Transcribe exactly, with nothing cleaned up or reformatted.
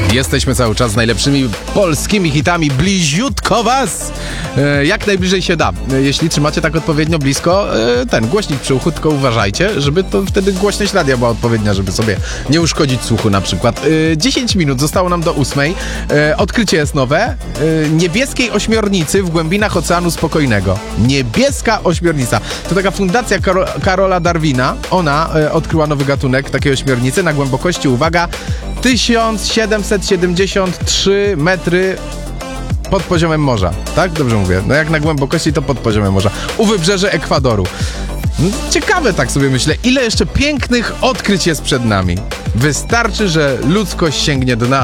Jesteśmy cały czas z najlepszymi polskimi hitami, bliziutko was, e, jak najbliżej się da. E, jeśli trzymacie tak odpowiednio blisko, e, ten głośnik przy uchu, tylko uważajcie, żeby to wtedy głośność radia była odpowiednia, żeby sobie nie uszkodzić słuchu na przykład. E, dziesięć minut zostało nam do ósmej. E, odkrycie jest nowe. E, niebieskiej ośmiornicy w głębinach Oceanu Spokojnego. Niebieska ośmiornica. To taka fundacja Karo- Karola Darwina. Ona e, odkryła nowy gatunek takiej ośmiornicy na głębokości, uwaga, tysiąc siedemset siedemdziesiąt trzy metry pod poziomem morza. Tak? Dobrze mówię. No jak na głębokości, to pod poziomem morza. U wybrzeży Ekwadoru. No, ciekawe, tak sobie myślę, ile jeszcze pięknych odkryć jest przed nami. Wystarczy, że ludzkość sięgnie do nas.